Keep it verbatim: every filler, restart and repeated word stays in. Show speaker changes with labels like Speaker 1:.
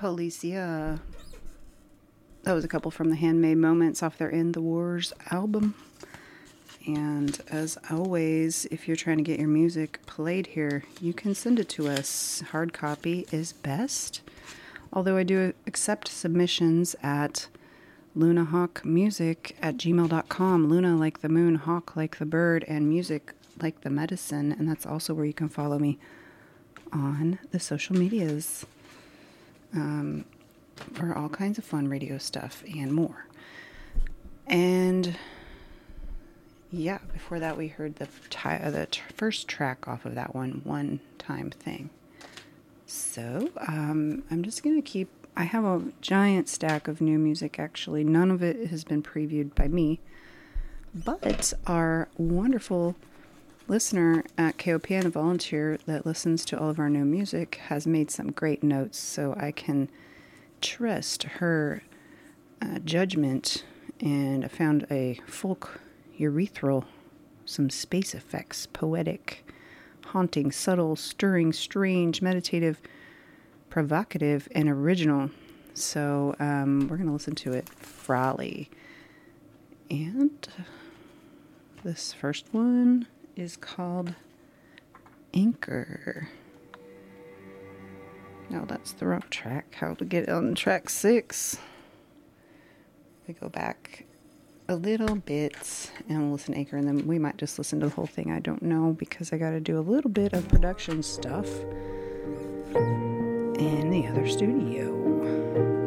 Speaker 1: Policia. That was a couple from the Handmade Moments off their In the Wars album. And as always, if you're trying to get your music played here, you can send it to us. Hard copy is best. Although I do accept submissions at lunahawkmusic at gmail dot com. Luna like the moon, hawk like the bird, and music like the medicine. And that's also where you can follow me on the social medias. Um, for all kinds of fun radio stuff and more. And yeah, before that we heard the t- uh, the t- first track off of that one, One Time Thing. So um, I'm just going to keep, I have a giant stack of new music actually. None of it has been previewed by me, but our wonderful listener at K O P N, a volunteer that listens to all of our new music, has made some great notes, so I can trust her uh, judgment, and I found a folk urethral, some space effects, poetic, haunting, subtle, stirring, strange, meditative, provocative, and original. So um, we're going to listen to it, Frolly. And this first one is called Anchor. No, that's the wrong track. How to get on track six. We go back a little bit and we'll listen to Anchor, and then we might just listen to the whole thing. I don't know, because I got to do a little bit of production stuff in the other studio.